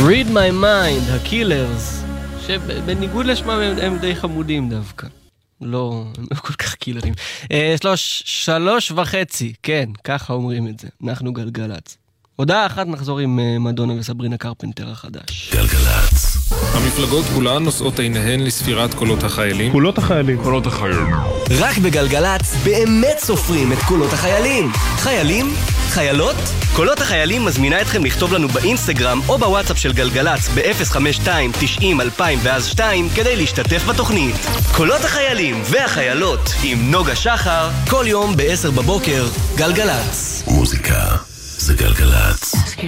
Read My Mind, הקילרס, שבניגוד לשמם הם די חמודים דווקא. לא, הם לא כל כך קילרים. 3:30, כן, ככה אומרים את זה. אנחנו גלגלץ. הודעה אחת, נחזור עם מדונה וסברינה קרפנטר החדש. גלגלץ. המפלגות כולן נושאות עיניהן לספירת קולות החיילים. קולות החיילים. קולות החיילים. רק בגלגלץ באמת סופרים את קולות החיילים. חיילים? חיילות? קולות החיילים מזמינה אתכם לכתוב לנו באינסטגרם או בוואטסאפ של גלגלץ ב-052-90-2000 כדי להשתתף בתוכנית. קולות החיילים והחיילות עם נוגה שחר, כל יום ב-10 בבוקר, גלגלץ. מוזיקה זה גלגלץ.